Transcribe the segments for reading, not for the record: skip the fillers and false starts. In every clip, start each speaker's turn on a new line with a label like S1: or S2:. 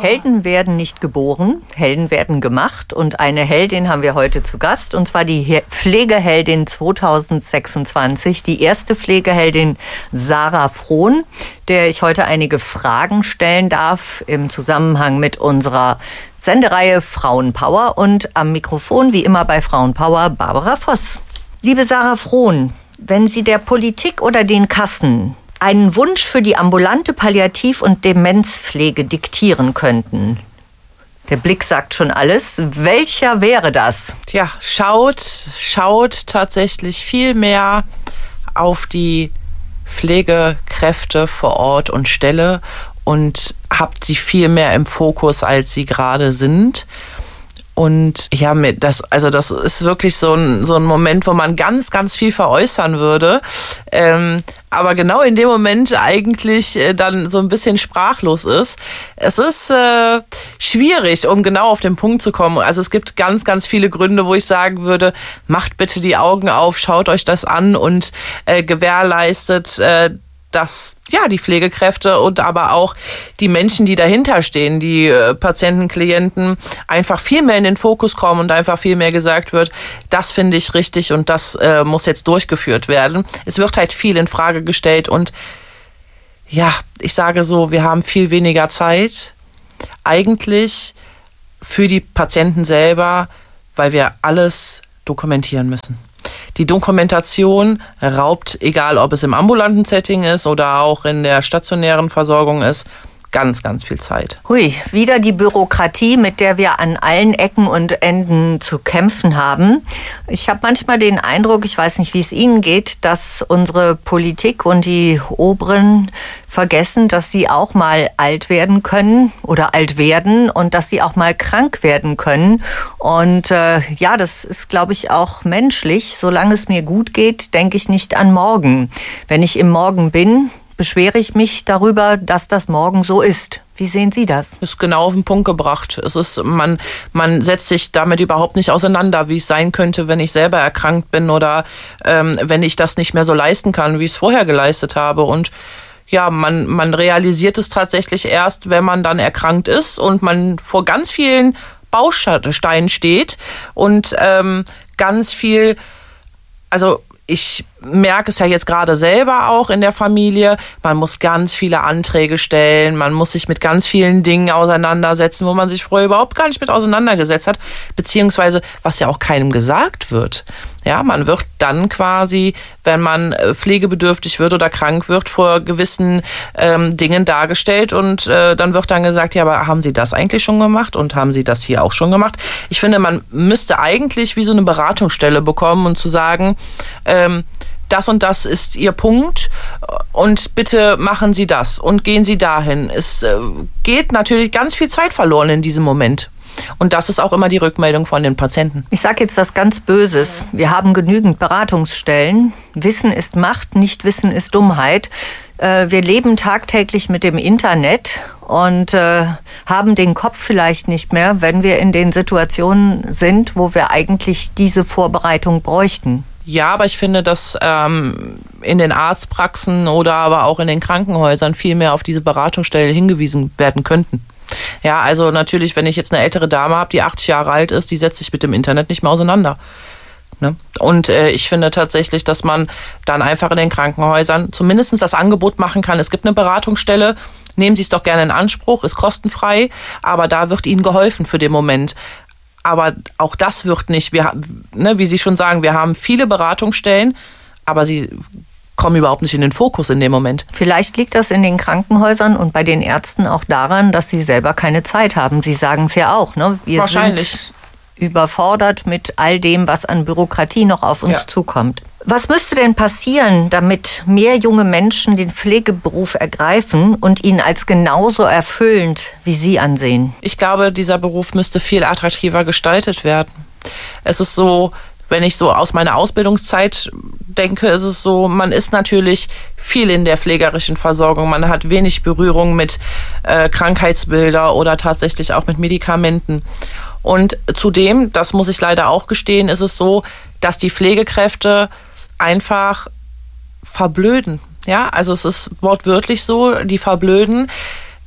S1: Helden werden nicht geboren, Helden werden gemacht. Und eine Heldin haben wir heute zu Gast, und zwar die Pflegeheldin 2026, die erste Pflegeheldin Sarah Frohn, der ich heute einige Fragen stellen darf im Zusammenhang mit unserer Sendereihe Frauenpower. Und am Mikrofon, wie immer bei Frauenpower, Barbara Voss. Liebe Sarah Frohn, wenn Sie der Politik oder den Kassen einen Wunsch für die ambulante Palliativ- und Demenzpflege diktieren könnten, der Blick sagt schon alles, welcher wäre das?
S2: Tja, schaut tatsächlich viel mehr auf die Pflegekräfte vor Ort und Stelle und habt sie viel mehr im Fokus, als sie gerade sind. Und ja, das ist wirklich so ein Moment, wo man ganz, ganz viel veräußern würde. Aber genau in dem Moment eigentlich dann so ein bisschen sprachlos ist. Es ist schwierig, um genau auf den Punkt zu kommen. Also es gibt ganz, ganz viele Gründe, wo ich sagen würde, macht bitte die Augen auf, schaut euch das an und gewährleistet, dass ja die Pflegekräfte und aber auch die Menschen, die dahinter stehen, die Patienten, Klienten, einfach viel mehr in den Fokus kommen und einfach viel mehr gesagt wird, das finde ich richtig und das muss jetzt durchgeführt werden. Es wird halt viel in Frage gestellt und ja, ich sage so, wir haben viel weniger Zeit eigentlich für die Patienten selber, weil wir alles dokumentieren müssen. Die Dokumentation raubt, egal ob es im ambulanten Setting ist oder auch in der stationären Versorgung ist, ganz, ganz viel Zeit.
S1: Hui, wieder die Bürokratie, mit der wir an allen Ecken und Enden zu kämpfen haben. Ich habe manchmal den Eindruck, ich weiß nicht, wie es Ihnen geht, dass unsere Politik und die Oberen vergessen, dass sie auch mal alt werden können oder alt werden und dass sie auch mal krank werden können. Und ja, das ist, glaube ich, auch menschlich. Solange es mir gut geht, denke ich nicht an morgen. Wenn ich im Morgen bin, beschwere ich mich darüber, dass das morgen so ist. Wie sehen Sie das?
S2: Ist genau auf den Punkt gebracht. Es ist, man setzt sich damit überhaupt nicht auseinander, wie es sein könnte, wenn ich selber erkrankt bin oder wenn ich das nicht mehr so leisten kann, wie ich es vorher geleistet habe. Und ja, man realisiert es tatsächlich erst, wenn man dann erkrankt ist und man vor ganz vielen Bausteinen steht und ganz viel, also ich merke es ja jetzt gerade selber auch in der Familie, man muss ganz viele Anträge stellen, man muss sich mit ganz vielen Dingen auseinandersetzen, wo man sich vorher überhaupt gar nicht mit auseinandergesetzt hat, beziehungsweise was ja auch keinem gesagt wird. Ja, man wird dann quasi, wenn man pflegebedürftig wird oder krank wird, vor gewissen Dingen dargestellt und dann wird dann gesagt, ja, aber haben Sie das eigentlich schon gemacht und haben Sie das hier auch schon gemacht? Ich finde, man müsste eigentlich wie so eine Beratungsstelle bekommen und zu sagen, das und das ist Ihr Punkt und bitte machen Sie das und gehen Sie dahin. Es geht natürlich ganz viel Zeit verloren in diesem Moment. Und das ist auch immer die Rückmeldung von den Patienten.
S1: Ich sage jetzt was ganz Böses. Wir haben genügend Beratungsstellen. Wissen ist Macht, Nichtwissen ist Dummheit. Wir leben tagtäglich mit dem Internet und haben den Kopf vielleicht nicht mehr, wenn wir in den Situationen sind, wo wir eigentlich diese Vorbereitung bräuchten.
S2: Ja, aber ich finde, dass in den Arztpraxen oder aber auch in den Krankenhäusern viel mehr auf diese Beratungsstellen hingewiesen werden könnten. Ja, also natürlich, wenn ich jetzt eine ältere Dame habe, die 80 Jahre alt ist, die setzt sich mit dem Internet nicht mehr auseinander. Ne? Und ich finde tatsächlich, dass man dann einfach in den Krankenhäusern zumindest das Angebot machen kann. Es gibt eine Beratungsstelle, nehmen Sie es doch gerne in Anspruch, ist kostenfrei, aber da wird Ihnen geholfen für den Moment. Aber auch das wird nicht, wie Sie schon sagen, wir haben viele Beratungsstellen, aber sie kommen überhaupt nicht in den Fokus in dem Moment.
S1: Vielleicht liegt das in den Krankenhäusern und bei den Ärzten auch daran, dass sie selber keine Zeit haben. Sie sagen es ja auch, ne? Wir
S2: Wahrscheinlich.
S1: sind überfordert mit all dem, was an Bürokratie noch auf uns zukommt. Was müsste denn passieren, damit mehr junge Menschen den Pflegeberuf ergreifen und ihn als genauso erfüllend wie Sie ansehen?
S2: Ich glaube, dieser Beruf müsste viel attraktiver gestaltet werden. Es ist so, wenn ich so aus meiner Ausbildungszeit denke, ist es so, man ist natürlich viel in der pflegerischen Versorgung. Man hat wenig Berührung mit Krankheitsbilder oder tatsächlich auch mit Medikamenten. Und zudem, das muss ich leider auch gestehen, ist es so, dass die Pflegekräfte einfach verblöden. Ja, also es ist wortwörtlich so, die verblöden.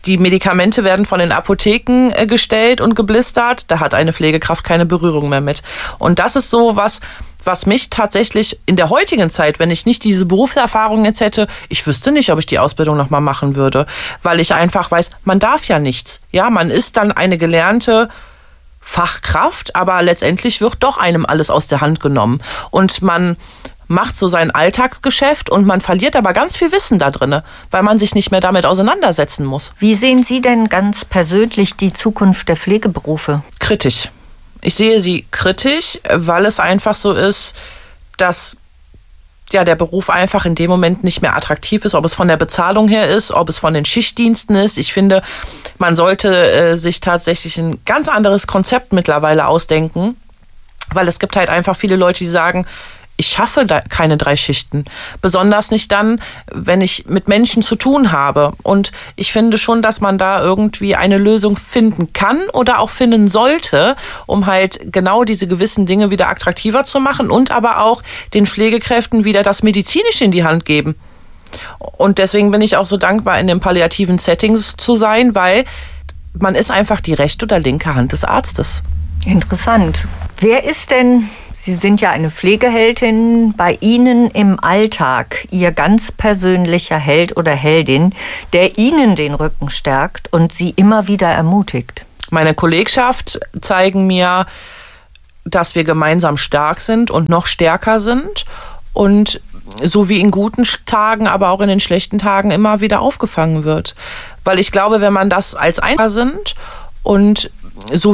S2: Die Medikamente werden von den Apotheken gestellt und geblistert. Da hat eine Pflegekraft keine Berührung mehr mit. Und das ist so was mich tatsächlich in der heutigen Zeit, wenn ich nicht diese Berufserfahrung jetzt hätte, ich wüsste nicht, ob ich die Ausbildung nochmal machen würde. Weil ich einfach weiß, man darf ja nichts. Ja, man ist dann eine gelernte Fachkraft, aber letztendlich wird doch einem alles aus der Hand genommen. Und man macht so sein Alltagsgeschäft und man verliert aber ganz viel Wissen da drin, weil man sich nicht mehr damit auseinandersetzen muss.
S1: Wie sehen Sie denn ganz persönlich die Zukunft der Pflegeberufe?
S2: Kritisch. Ich sehe sie kritisch, weil es einfach so ist, dass der Beruf einfach in dem Moment nicht mehr attraktiv ist, ob es von der Bezahlung her ist, ob es von den Schichtdiensten ist. Ich finde, man sollte sich tatsächlich ein ganz anderes Konzept mittlerweile ausdenken, weil es gibt halt einfach viele Leute, die sagen, ich schaffe da keine 3 Schichten. Besonders nicht dann, wenn ich mit Menschen zu tun habe. Und ich finde schon, dass man da irgendwie eine Lösung finden kann oder auch finden sollte, um halt genau diese gewissen Dinge wieder attraktiver zu machen und aber auch den Pflegekräften wieder das Medizinische in die Hand geben. Und deswegen bin ich auch so dankbar, in den palliativen Settings zu sein, weil man ist einfach die rechte oder linke Hand des Arztes.
S1: Interessant. Wer ist denn, Sie sind ja eine Pflegeheldin, bei Ihnen im Alltag Ihr ganz persönlicher Held oder Heldin, der Ihnen den Rücken stärkt und Sie immer wieder ermutigt?
S2: Meine Kollegschaft zeigen mir, dass wir gemeinsam stark sind und noch stärker sind und so wie in guten Tagen, aber auch in den schlechten Tagen immer wieder aufgefangen wird. Weil ich glaube, wenn man das als Einzelner sind und so